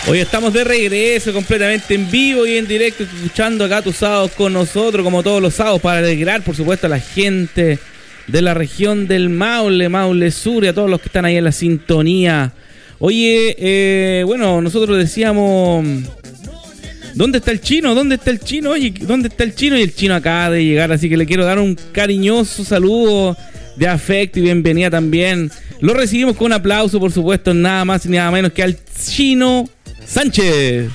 Hoy estamos de regreso completamente en vivo y en directo, escuchando acá tus sábados con nosotros, como todos los sábados, para alegrar, por supuesto, a la gente de la región del Maule, Maule Sur, y a todos los que están ahí en la sintonía. Oye, bueno, nosotros decíamos, ¿dónde está el chino? ¿Dónde está el chino? Oye, ¿dónde está el chino? Y el chino acaba de llegar, así que le quiero dar un cariñoso saludo de afecto y bienvenida también. Lo recibimos con un aplauso, por supuesto, nada más y nada menos que al Chino Sánchez.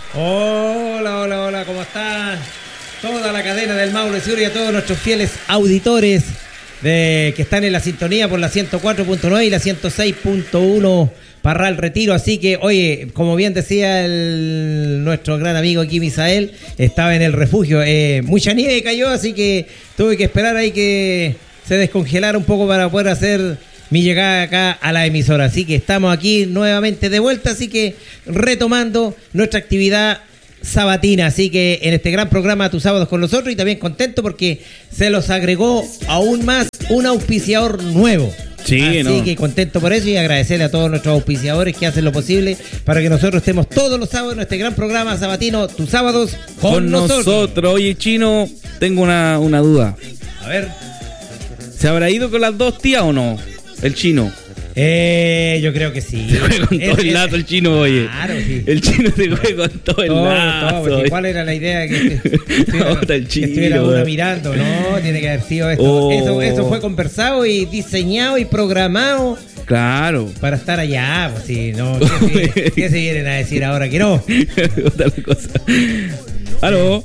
Hola, ¿cómo están? Toda la cadena del Maule Sur y a todos nuestros fieles auditores que están en la sintonía por la 104.9 y la 106.1 Parral Retiro. Así que, oye, como bien decía nuestro gran amigo aquí, Misael, estaba en el refugio. Mucha nieve cayó, así que tuve que esperar ahí que se descongelara un poco para poder hacer mi llegada acá a la emisora. Así que estamos aquí nuevamente de vuelta, así que retomando nuestra actividad sabatina. Así que en este gran programa Tus Sábados con nosotros, y también contento porque se los agregó aún más un auspiciador nuevo. Sí, así que contento por eso y agradecerle a todos nuestros auspiciadores que hacen lo posible para que nosotros estemos todos los sábados en este gran programa sabatino Tus Sábados con nosotros. Oye, Chino, tengo una duda. A ver, ¿se habrá ido con las dos tías o no? El chino. Yo creo que sí. Se juega con todo el lazo el chino, oye. Claro, sí. El chino se juega con todo el lazo. Todo, ¿cuál era la idea? Que estuviera uno mirando, ¿no? Tiene que haber sido esto. Eso fue conversado y diseñado y programado. Claro. Para estar allá, pues sí, ¿no? ¿Qué se vienen a decir ahora que no? Otra cosa. ¿Aló?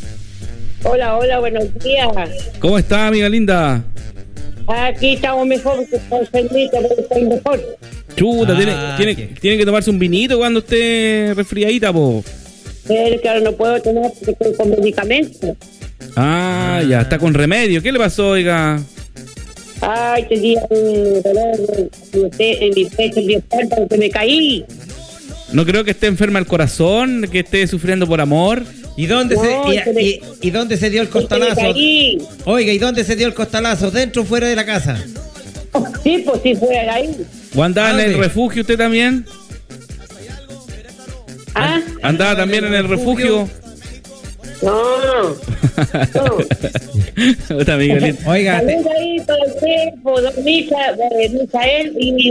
Hola, buenos días. ¿Cómo está, amiga linda? Aquí estamos mejor, porque está enfermita, pero está mejor. Chuta, tiene que tomarse un vinito cuando esté resfriadita, po. Pero que ahora no puedo tomar porque estoy con medicamentos. Ya, está con remedio. ¿Qué le pasó, oiga? Ay, tenía un dolor en mi pecho, en mi espalda, porque me caí. No creo que esté enferma el corazón, que esté sufriendo por amor. ¿Y dónde se dio el costalazo? Oiga, ¿y dónde se dio el costalazo? ¿Dentro o fuera de la casa? Sí, pues sí, fue ahí. ¿O andaba en el refugio usted también? ¿Ah? ¿Andaba también en el refugio? No. Otra amiga linda. Oiga, saludos ahí todo el tiempo, don Misael y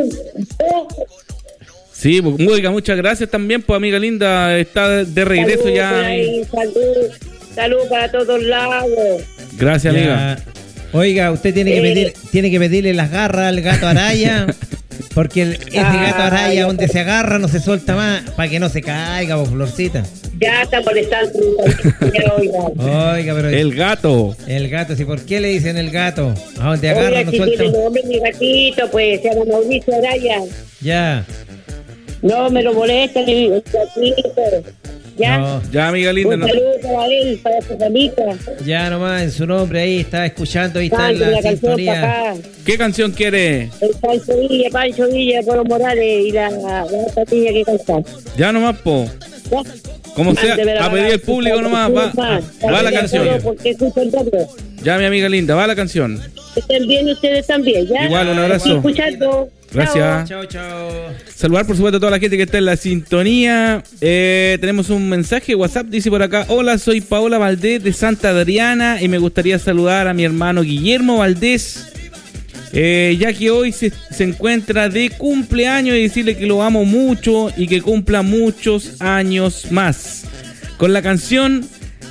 sí, oiga, muchas gracias también, pues amiga linda, está de regreso. Salud, ya. Salud para todos lados. Gracias, ya, amiga. Oiga, usted tiene que pedirle las garras al gato araya, porque ese gato araya donde se agarra no se suelta más, para que no se caiga, vos, Florcita. Ya está molestando. Oiga, pero el gato, sí, ¿por qué le dicen el gato? A donde agarra no suelta. Tiene nombre mi gatito, pues se llama Mauricio Araya. Ya. No me lo molesta ni el gatito. ¿Ya? No. Ya, amiga linda. Un saludo para él, para su familia. Ya nomás, en su nombre ahí está escuchando, ahí está en la sintonía. ¿Qué canción quiere? El Pancho Villa, Polo Morales y la otra niña que cantar. Ya nomás, po. ¿Ya? Como sea, a pedir el público nomás, va la canción. Ya, mi amiga linda, va la canción. Estén bien ustedes también, ¿ya? Igual, un abrazo. Estoy escuchando. Gracias. Chao. Saludar, por supuesto, a toda la gente que está en la sintonía. Tenemos un mensaje WhatsApp, dice por acá: hola, soy Paola Valdés de Santa Adriana y me gustaría saludar a mi hermano Guillermo Valdés, ya que hoy se encuentra de cumpleaños, y decirle que lo amo mucho y que cumpla muchos años más. Con la canción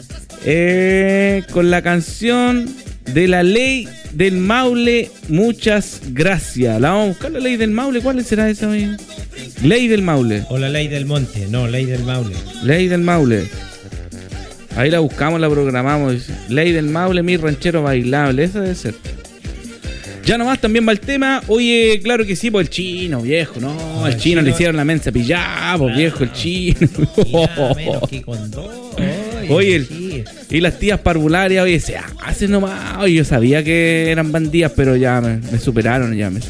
de la ley del Maule, muchas gracias. La vamos a buscar, la ley del Maule. ¿Cuál será esa? Ley del Maule. O la ley del monte. No, ley del Maule. Ley del Maule. Ahí la buscamos, la programamos. Ley del Maule, mi ranchero bailable. Esa debe ser. Ya nomás también va el tema. Oye, claro que sí, pues el chino, viejo. No, el chino le hicieron la mensa pillada, pues viejo, el chino. Menos que con dos. Oye, y las tías parvularias, oye, se hacen nomás. Oye, yo sabía que eran bandidas, pero ya me superaron.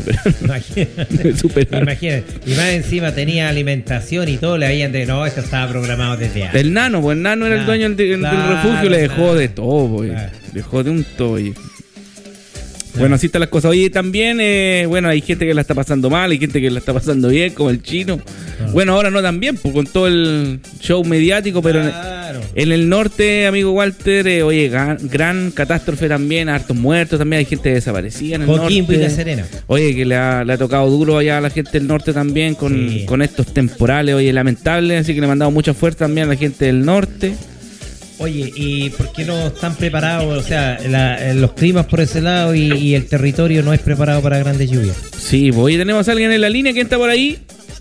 Imagínate. Y más encima tenía alimentación y todo, le habían de no, esto estaba programado desde antes. El nano, pues el nano era el dueño del refugio, le dejó de todo, pues. Dejó de un todo, oye. Bueno, así están las cosas. Oye, también, bueno, hay gente que la está pasando mal, hay gente que la está pasando bien, como el chino. Bueno, ahora no tan bien, pues, con todo el show mediático, pero Claro. en el norte, amigo Walter, oye, gran catástrofe también, hartos muertos también, hay gente desaparecida en el Coquimbo y norte. La Serena. Oye, que le ha tocado duro allá a la gente del norte también con estos temporales, oye, lamentables, así que le mandamos mucha fuerza también a la gente del norte. Oye, ¿y por qué no están preparados? O sea, los climas por ese lado y el territorio no es preparado para grandes lluvias. Sí, pues, oye, tenemos a alguien en la línea, ¿quién está por ahí?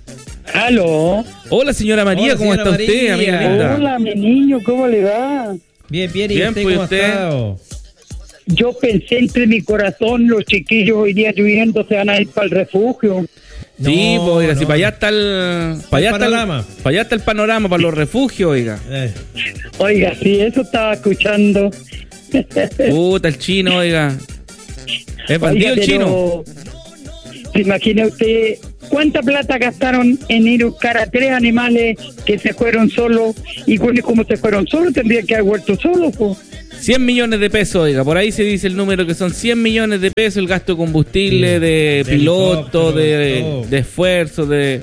Aló. Hola, señora María, Hola, ¿cómo señora está usted, María. amiga linda? Hola, mi niño, ¿cómo le va? Bien, ¿y Bien, usted pues, cómo usted. ha estado? Yo pensé entre mi corazón, los chiquillos hoy día lloviendo se van a ir para el refugio. Sí, No, pues, oiga, si no. para allá está el... Para el panorama. Para allá está el panorama, para los refugios, oiga. Oiga, sí, eso estaba escuchando. Puta, el chino, oiga. ¿Es bandido Oiga, el chino? ¿se imagina usted cuánta plata gastaron en ir a buscar a 3 animales que se fueron solos? Y bueno, como se fueron solos, tendrían que haber vuelto solos, pues. 100 millones de pesos, oiga. Por ahí se dice el número que son 100 millones de pesos el gasto de combustible, Sí, de de piloto, helicóptero, de todo. esfuerzo, de...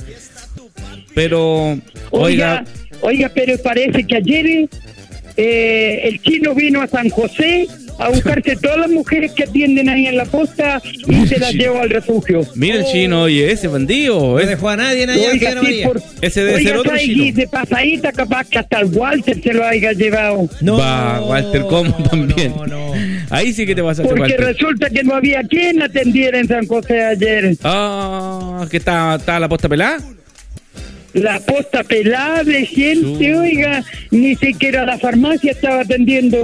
Pero, Oiga, pero parece que ayer el chino vino a San José a buscarse todas las mujeres que atienden ahí en la posta y se las llevó al refugio. mira el chino, oye, ese bandido. No Ese, dejó a nadie allá, Oiga, señora sí, María. Ese debe ser otro ¿sabe chino. qué? De pasadita capaz que hasta el Walter se lo haya llevado. Va, Walter, ¿cómo también? No. Ahí sí que te pasaste, Porque Walter. resulta que no había quien atendiera en San José ayer. Ah, que está la posta pelada. La posta pelada de gente, Chu. oiga, ni siquiera la farmacia estaba atendiendo.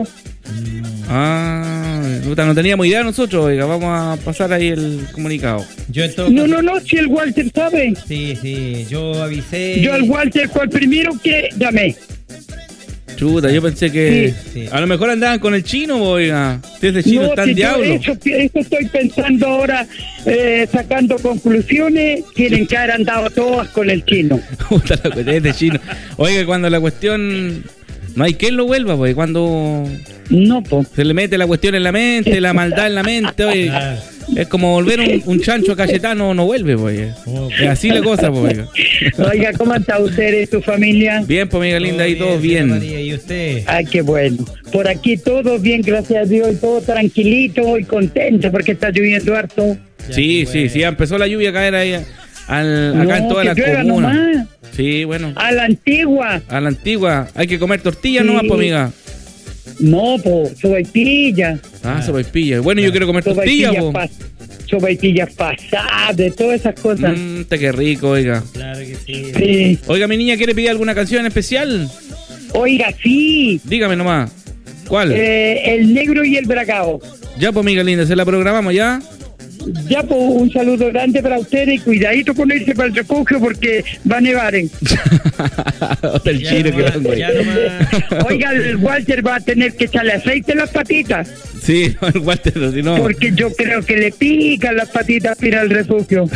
Ah, puta, no teníamos idea nosotros, oiga, vamos a pasar ahí el comunicado. Yo en todo No, caso- si el Walter sabe. Sí, yo avisé. Yo al Walter fue el primero que llamé. Chuta, yo pensé que Sí. a lo mejor andaban con el chino, oiga. Si ese chino No, está si en yo diablo. eso estoy pensando ahora, sacando conclusiones, tienen que haber andado todas con el chino. Puta la cuestión, este chino. Oiga, cuando la cuestión no hay quien lo vuelva, pues cuando No, pues. se le mete la cuestión en la mente, la maldad en la mente, oye, Ah. es como volver un chancho a Cayetano, no vuelve, pues. Es así la cosa, pues. Oiga. Oiga, ¿cómo está usted y tu familia? Bien, pues, amiga linda, y todos señora bien. María, ¿y usted? Ay, qué bueno. Por aquí todo bien, gracias a Dios, y todo tranquilito y contento porque está lloviendo harto. Sí, sí, sí, empezó la lluvia a caer ahí acá en toda que la llueva comuna. nomás. Sí, bueno, A la antigua. a la antigua. Hay que comer tortillas Sí. nomás, pues, amiga. No, pues, sopaipilla. Ah, sopaipilla. Bueno, yo quiero comer tortillas, Sopaipillas pasadas, de todas esas cosas. Qué rico, oiga. Claro que sí. Sí. Oiga, mi niña, ¿quiere pedir alguna canción especial? Oiga, sí. Dígame nomás. ¿Cuál? El negro y el bragao. Ya, pues, amiga linda, se la programamos ya. Ya, pues, un saludo grande para ustedes y cuidadito con irse para el refugio porque va a nevar. Otra el Ya chino que nomás, va, güey. ya nomás. Oiga, el Walter va a tener que echarle aceite en las patitas Sí, no, el Walter, si no. porque yo creo que le pican las patitas para ir al refugio.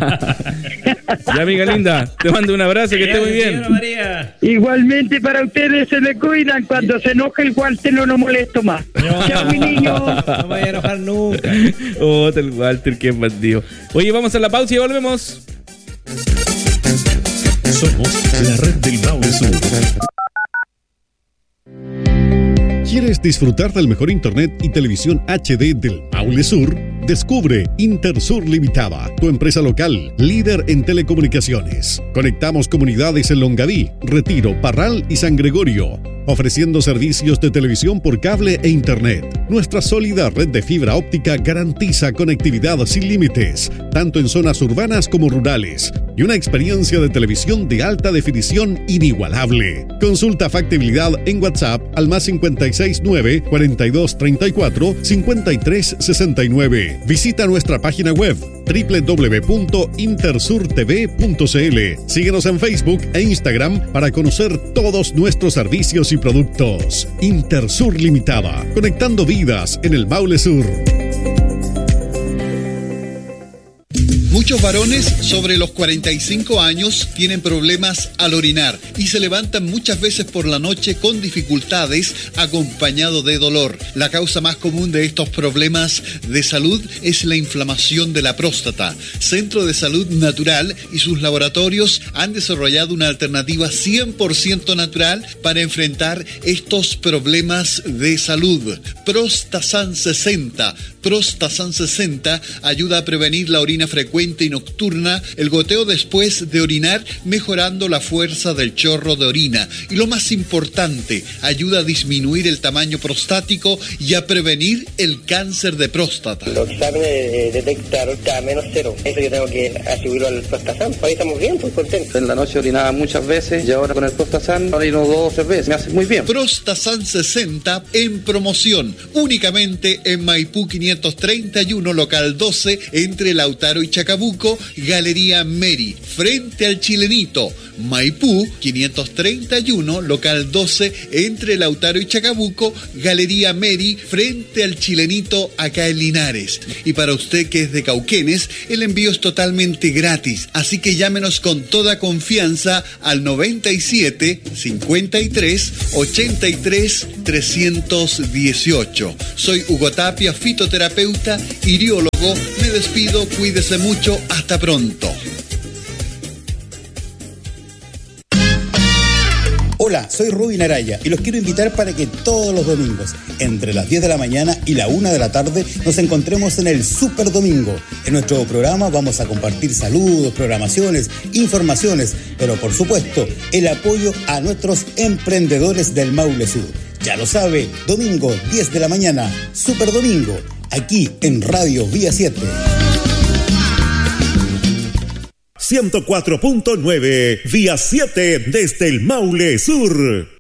Ya, amiga linda, te mando un abrazo, que esté muy bien. Señora María. Igualmente para ustedes se le cuidan. Cuando se enoja el Walter no lo molesto más. No. Chao, mi niño. No me vaya a enojar nunca. Otra el Walter, qué bandido. Oye, vamos a la pausa y volvemos. Somos la red del Maule Sur. ¿Quieres disfrutar del mejor internet y televisión HD del Maule Sur? Descubre Intersur Limitada, tu empresa local, líder en telecomunicaciones. Conectamos comunidades en Longaví, Retiro, Parral y San Gregorio, ofreciendo servicios de televisión por cable e internet. Nuestra sólida red de fibra óptica garantiza conectividad sin límites, tanto en zonas urbanas como rurales, y una experiencia de televisión de alta definición inigualable. Consulta factibilidad en WhatsApp al más 569 4234 5369. Visita nuestra página web www.intersurtv.cl. Síguenos en Facebook e Instagram para conocer todos nuestros servicios y productos. Intersur Limitada, conectando vidas en el Maule Sur. Muchos varones sobre los 45 años tienen problemas al orinar y se levantan muchas veces por la noche con dificultades acompañado de dolor. La causa más común de estos problemas de salud es la inflamación de la próstata. Centro de Salud Natural y sus laboratorios han desarrollado una alternativa 100% natural para enfrentar estos problemas de salud. Prostasan 60. Prostasan 60 ayuda a prevenir la orina frecuente y nocturna, el goteo después de orinar, mejorando la fuerza del chorro de orina. Y lo más importante, ayuda a disminuir el tamaño prostático y a prevenir el cáncer de próstata. Los exámenes detectaron que menos 0. Eso yo tengo que atribuirlo al Prostasan. Ahí estamos bien, pues contentos. En la noche orinaba muchas veces y ahora con el Prostasan orino 2 o 3 veces. Me hace muy bien. Prostasan 60 en promoción, únicamente en Maipú 531, local 12, entre Lautaro y Chacabuco, Galería Meri, frente al Chilenito. Maipú 531, local 12, entre Lautaro y Chacabuco, Galería Meri, frente al Chilenito, acá en Linares. Y para usted que es de Cauquenes, el envío es totalmente gratis, así que llámenos con toda confianza al 97 53 83 318. Soy Hugo Tapia, fitoterapeuta, iriólogo. Me despido, cuídese mucho, hasta pronto. Hola, soy Rubin Araya y los quiero invitar para que todos los domingos, entre las 10 de la mañana y la 1 de la tarde, nos encontremos en el Super Domingo. En nuestro programa vamos a compartir saludos, programaciones, informaciones, pero por supuesto, el apoyo a nuestros emprendedores del Maule Sur. Ya lo sabe, domingo 10 de la mañana, Super Domingo, aquí en Radio Vía 7. 104.9, Vía 7 desde el Maule Sur.